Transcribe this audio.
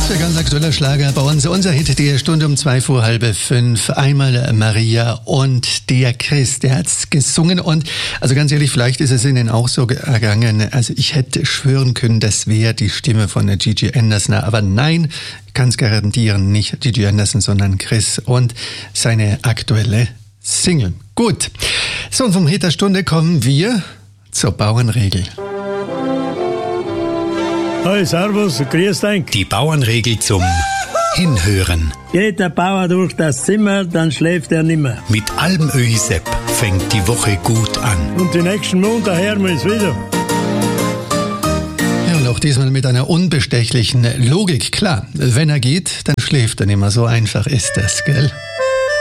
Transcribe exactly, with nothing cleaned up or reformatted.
Der ganz aktuelle Schlager bei uns. Unser Hit der Stunde um zwei vor halb fünf. Einmal Maria und der Chris, der hat's gesungen. Und also ganz ehrlich, vielleicht ist es Ihnen auch so gegangen. Also ich hätte schwören können, das wäre die Stimme von der Gigi Anderson. Aber nein, ich kann es garantieren, nicht Gigi Anderson, sondern Chris und seine aktuelle Single. Gut. So, und vom Hit der Stunde kommen wir zur Bauernregel. Hi, servus, grüß dich. Die Bauernregel zum Hinhören. Geht der Bauer durch das Zimmer, dann schläft er nimmer. Mit Almöhi Sepp fängt die Woche gut an. Und die nächsten Monate hören wir es wieder. Ja, und auch diesmal mit einer unbestechlichen Logik. Klar, wenn er geht, dann schläft er nimmer. So einfach ist das, gell?